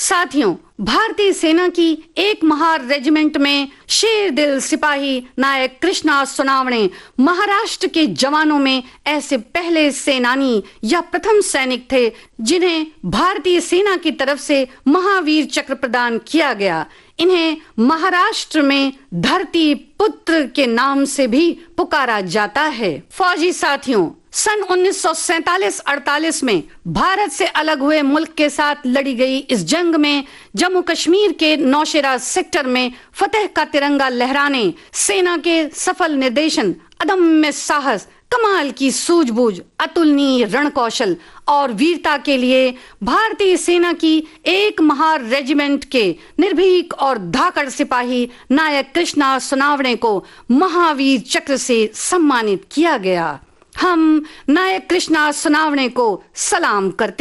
साथियों, भारतीय सेना की एक महार रेजिमेंट में शेर दिल सिपाही नायक कृष्णा सोनावणे महाराष्ट्र के जवानों में ऐसे पहले सेनानी या प्रथम सैनिक थे जिन्हें भारतीय सेना की तरफ से महावीर चक्र प्रदान किया गया। इन्हें महाराष्ट्र में धरती पुत्र के नाम से भी पुकारा जाता है। फौजी साथियों, सन 1947-48 में भारत से अलग हुए मुल्क के साथ लड़ी गई इस जंग में जम्मू कश्मीर के नौशेरा सेक्टर में फतेह का तिरंगा लहराने, सेना के सफल निर्देशन, अदम्य साहस, कमाल की सूझबूझ, अतुलनीय रणकौशल और वीरता के लिए भारतीय सेना की एक महार रेजिमेंट के निर्भीक और धाकड़ सिपाही नायक कृष्णा सोनावणे को महावीर चक्र से सम्मानित किया गया। हम नायक कृष्णा सोनावणे को सलाम करते